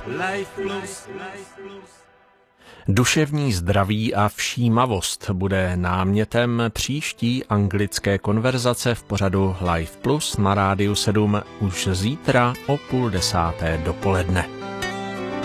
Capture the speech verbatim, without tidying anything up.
Duševní zdraví a všímavost bude námětem příští anglické konverzace v pořadu Life Plus na Rádiu sedm už zítra o půl desáté dopoledne.